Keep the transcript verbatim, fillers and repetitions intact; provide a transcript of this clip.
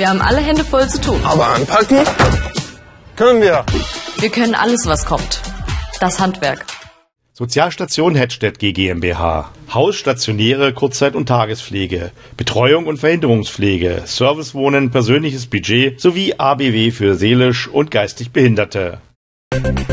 Wir haben alle Hände voll zu tun. Aber anpacken können wir. Wir können alles, was kommt. Das Handwerk. Sozialstation Hettstedt G GmbH. Haus, stationäre Kurzzeit- und Tagespflege, Betreuung und Verhinderungspflege, Servicewohnen, persönliches Budget sowie A B W für seelisch und geistig Behinderte.